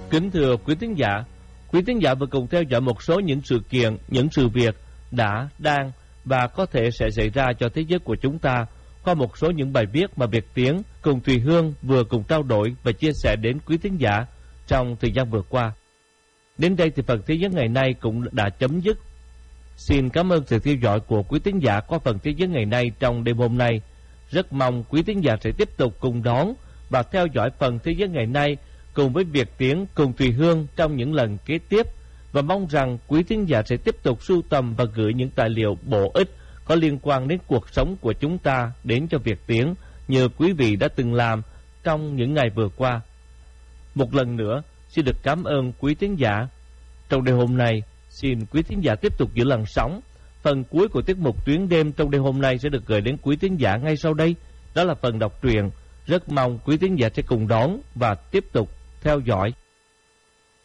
Kính thưa quý thính giả vừa cùng theo dõi một số những sự kiện, những sự việc đã, đang và có thể sẽ xảy ra cho thế giới của chúng ta qua một số những bài viết mà Việt Tiến cùng Thùy Hương vừa cùng trao đổi và chia sẻ đến quý thính giả trong thời gian vừa qua. Đến đây thì phần Thế giới ngày nay cũng đã chấm dứt. Xin cảm ơn sự theo dõi của quý thính giả qua phần Thế giới ngày nay trong đêm hôm nay. Rất mong quý thính giả sẽ tiếp tục cùng đón và theo dõi phần Thế giới ngày nay cùng với Việt Tiến cùng Thùy Hương trong những lần kế tiếp, và mong rằng quý thính giả sẽ tiếp tục sưu tầm và gửi những tài liệu bổ ích có liên quan đến cuộc sống của chúng ta đến cho Việt Tiến như quý vị đã từng làm trong những ngày vừa qua. Một lần nữa xin được cảm ơn quý thính giả. Trong đêm hôm nay, xin quý thính giả tiếp tục giữ làn sóng. Phần cuối của tiết mục Tuyến Đêm trong đêm hôm nay sẽ được gửi đến quý thính giả ngay sau đây. Đó là phần đọc truyện. Rất mong quý thính giả sẽ cùng đón và tiếp tục theo dõi.